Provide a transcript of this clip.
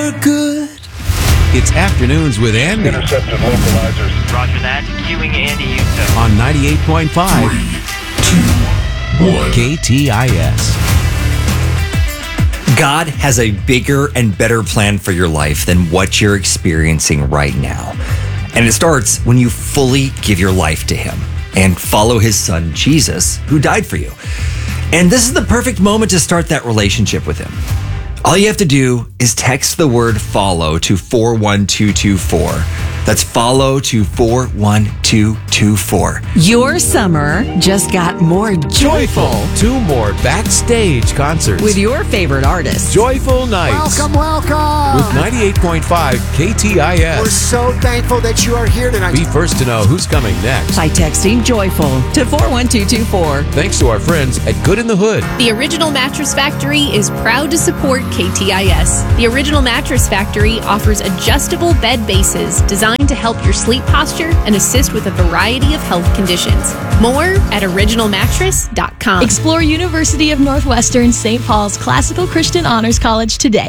for good. It's Afternoons with Andy Intercepted localizers. Roger that. Queuing Andy Houston. on 98.5 KTIS. God has a bigger and better plan for your life than what you're experiencing right now. And it starts when you fully give your life to Him and follow His Son, Jesus, who died for you. And this is the perfect moment to start that relationship with Him. All you have to do is text the word follow to 41224. That's follow to 41224. Your summer just got more joyful 2 more backstage concerts with your favorite artists. Joyful Nights Welcome. with 98.5 KTIS. We're so thankful that you are here tonight. Be first to know who's coming next. By texting joyful to 41224. Thanks to our friends at Good in the Hood. The Original Mattress Factory is proud to support KTIS. The Original Mattress Factory offers adjustable bed bases designed to help your sleep posture and assist with a variety of health conditions. More at originalmattress.com. Explore University of Northwestern St. Paul's Classical Christian Honors College today.